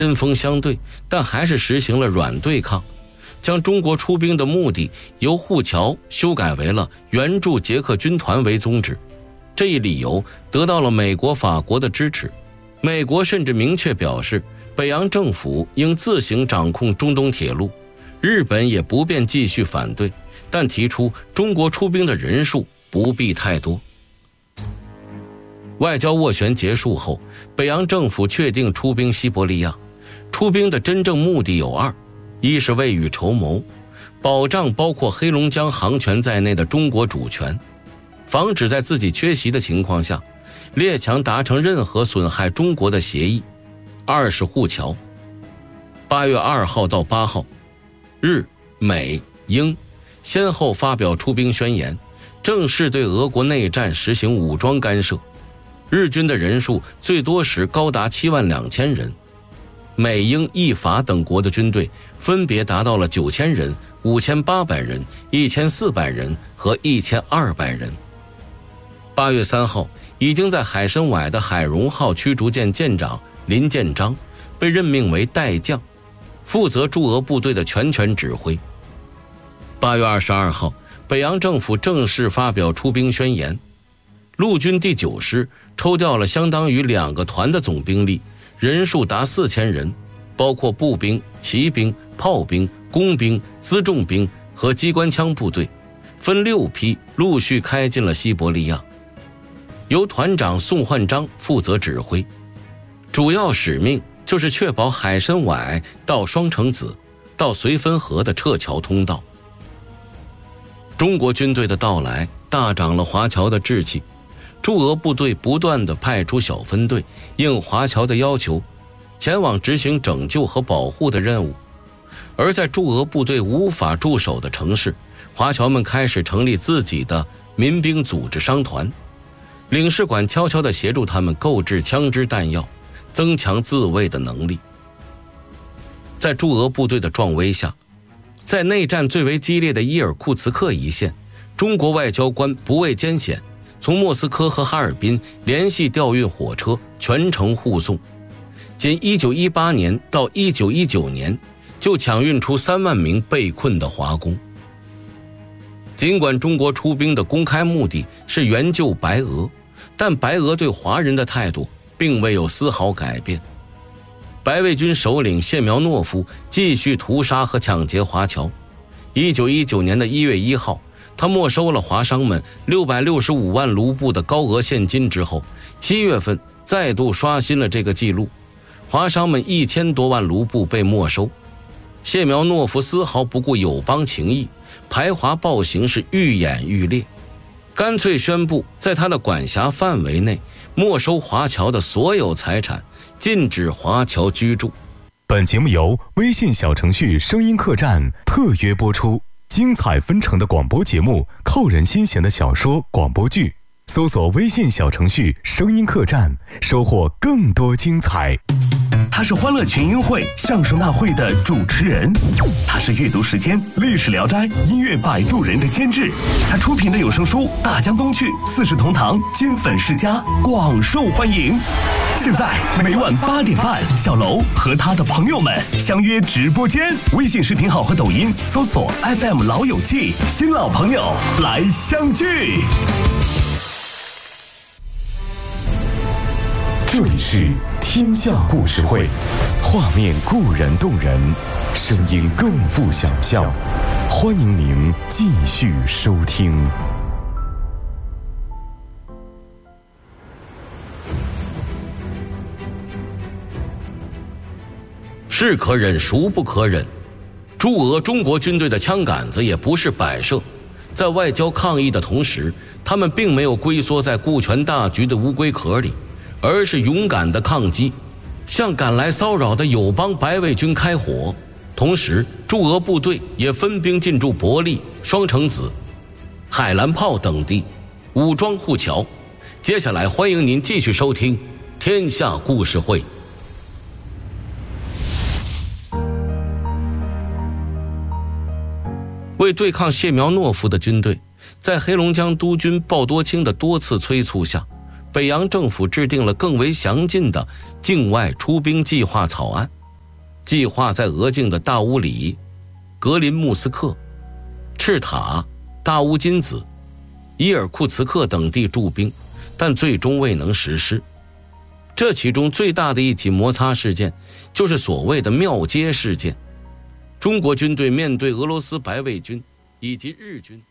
针锋相对，但还是实行了软对抗，将中国出兵的目的由护侨修改为了援助捷克军团为宗旨。这一理由得到了美国、法国的支持。美国甚至明确表示，北洋政府应自行掌控中东铁路。日本也不便继续反对，但提出中国出兵的人数不必太多。外交斡旋结束后，北洋政府确定出兵西伯利亚。出兵的真正目的有二：一是未雨绸缪，保障包括黑龙江航权在内的中国主权，防止在自己缺席的情况下，列强达成任何损害中国的协议；二是护侨。8月2号到8号，日、美、英先后发表出兵宣言，正式对俄国内战实行武装干涉。日军的人数最多时高达72000人，美、英、意、法等国的军队分别达到了9000人、5800人、1400人和1200人。8月3号，已经在海参崴的海荣号驱逐舰舰长林建章被任命为代将，负责驻俄部队的全权指挥。8月22号，北洋政府正式发表出兵宣言。陆军第9师抽调了相当于2个团的总兵力，人数达4000人，包括步兵、骑兵、炮兵、工兵、辎重兵和机关枪部队，分6批陆续开进了西伯利亚。由团长宋焕章负责指挥，主要使命就是确保海参崴到双城子到绥芬河的撤侨通道。中国军队的到来大涨了华侨的志气，驻俄部队不断地派出小分队，应华侨的要求，前往执行拯救和保护的任务。而在驻俄部队无法驻守的城市，华侨们开始成立自己的民兵组织商团，领事馆悄悄地协助他们购置枪支弹药，增强自卫的能力。在驻俄部队的壮威下，在内战最为激烈的伊尔库茨克一线，中国外交官不畏艰险，从莫斯科和哈尔滨联系调运火车，全程护送。仅1918年到1919年就抢运出3万名被困的华工。尽管中国出兵的公开目的是援救白俄，但白俄对华人的态度并未有丝毫改变。白卫军首领谢苗诺夫继续屠杀和抢劫华侨。1919年1月1号，他没收了华商们665万卢布的高额现金之后，7月份再度刷新了这个记录，华商们1000多万卢布被没收。谢苗诺夫丝毫不顾友邦情谊，排华暴行是愈演愈烈，干脆宣布在他的管辖范围内没收华侨的所有财产，禁止华侨居住。 本节目由微信小程序声音客栈特约播出，精彩纷呈的广播节目，扣人心弦的小说广播剧，搜索微信小程序声音客栈，收获更多精彩。 他是欢乐群英会相声大会的主持人，他是阅读时间历史聊斋音乐摆渡人的监制，他出品的有声书《大江东去》4世同堂金粉世家广受欢迎。现在每晚8点半，小楼和他的朋友们相约直播间，微信视频号和抖音搜索 FM 老友记，新老朋友来相聚。 这里是天下故事会，画面固然动人，声音更富想象。欢迎您继续收听。 是可忍，孰不可忍？驻俄中国军队的枪杆子也不是摆设，在外交抗议的同时，他们并没有龟缩在顾全大局的乌龟壳里，而是勇敢的抗击，向赶来骚扰的友邦白卫军开火。同时，驻俄部队也分兵进驻伯利、双城子、海兰炮等地，武装护侨。接下来，欢迎您继续收听《天下故事会》。为对抗谢苗诺夫的军队，在黑龙江督军鲍多清的多次催促下，北洋政府制定了更为详尽的境外出兵计划草案。 计划在俄境的大乌里、格林穆斯克、赤塔、大乌金子、伊尔库茨克等地驻兵，但最终未能实施。这其中最大的一起摩擦事件就是所谓的庙街事件。中国军队面对俄罗斯白卫军以及日军